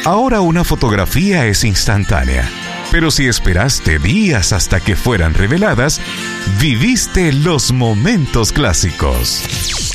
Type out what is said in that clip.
Ahora una fotografía es instantánea, pero si esperaste días hasta que fueran reveladas, viviste los momentos clásicos.